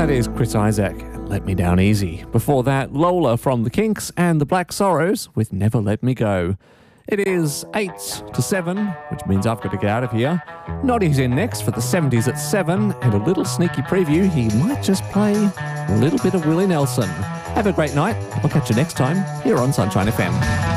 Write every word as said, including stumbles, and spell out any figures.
That is Chris Isaak, Let Me Down Easy. Before that, Lola from The Kinks and The Black Sorrows with Never Let Me Go. It is eight to seven, which means I've got to get out of here. Noddy's in next for the seventies at seven, and a little sneaky preview, he might just play a little bit of Willie Nelson. Have a great night. I'll catch you next time here on Sunshine F M.